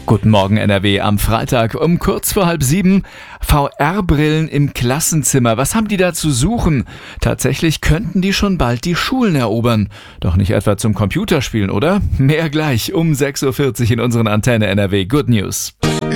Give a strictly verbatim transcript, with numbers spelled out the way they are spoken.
Guten Morgen N R W am Freitag um kurz vor halb sieben. V R-Brillen im Klassenzimmer. Was haben die da zu suchen? Tatsächlich könnten die schon bald die Schulen erobern. Doch nicht etwa zum Computerspielen, oder? Mehr gleich um sechs Uhr vierzig in unseren Antenne N R W Good News.